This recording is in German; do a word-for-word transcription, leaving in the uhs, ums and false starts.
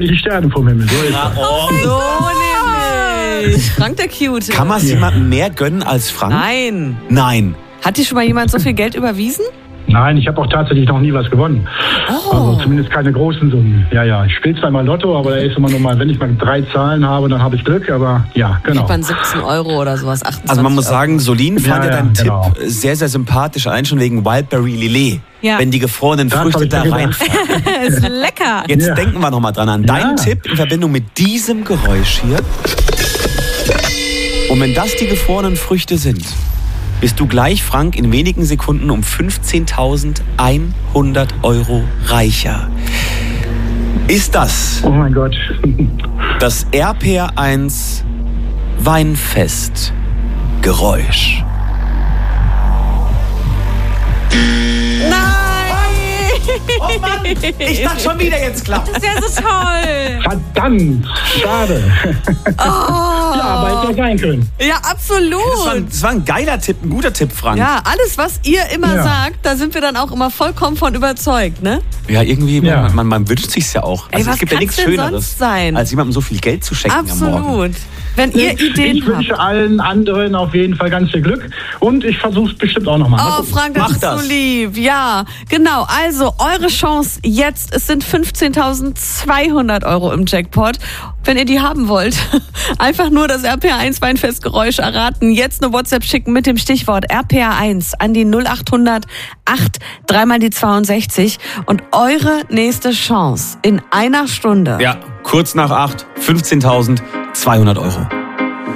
Die Sterne vom Himmel. So ist das. Oh, So nämlich. Frank der Cute. kann man es jemandem mehr gönnen als Frank? Nein. Nein. Hat dir schon mal jemand so viel Geld überwiesen? Nein, ich habe auch tatsächlich noch nie was gewonnen. Oh. Also zumindest keine großen Summen. Ja, ja. Ich spiele zwar mal Lotto, aber da ist immer nur mal, wenn ich mal drei Zahlen habe, dann habe ich Glück. Aber ja, genau. Kriegt man siebzehn Euro oder sowas, achtundzwanzig Also man muss Euro. sagen, Solin fand ja, ja, deinen genau. Tipp sehr, sehr sympathisch. Allein schon wegen Wildberry Lillet. Ja. Wenn die gefrorenen Das Früchte hab ich da mir rein. Das ist lecker. Jetzt Ja. denken wir nochmal dran an deinen Ja. Tipp in Verbindung mit diesem Geräusch hier. Und wenn das die gefrorenen Früchte sind, bist du gleich, Frank, in wenigen Sekunden um fünfzehntausendeinhundert Euro reicher. Ist das Oh mein Gott. das R P R eins Weinfest Geräusch? Nein! Oh Mann, ich dachte schon wieder, jetzt klappt. Das ist ja so toll. Verdammt. Schade. Oh. Ja, aber hätte ja sein können. Ja, Das war, absolut. ein, das war ein geiler Tipp, ein guter Tipp, Frank. Ja, alles, was ihr immer Ja. sagt, da sind wir dann auch immer vollkommen von überzeugt, ne? Ja, irgendwie, Ja. Man, man, man wünscht sich's ja auch. Ey, Also was es gibt ja kann's nichts denn Schöneres, sonst sein? als jemandem so viel Geld zu schenken am Morgen. Absolut. Wenn ihr Ideen Ich wünsche habt. allen anderen auf jeden Fall ganz viel Glück. Und ich versuche es bestimmt auch nochmal. Oh, Frank, das Mach ist das. so lieb. Ja, genau. Also, eure Chance jetzt. Es sind fünfzehntausendzweihundert Euro im Jackpot. Wenn ihr die haben wollt, einfach nur das R P R eins Weinfestgeräusch erraten. Jetzt eine WhatsApp schicken mit dem Stichwort R P R eins an die null achthundert acht dreimal die zweiundsechzig. Und eure nächste Chance in einer Stunde. Ja, kurz nach acht, fünfzehntausendzweihundert Euro.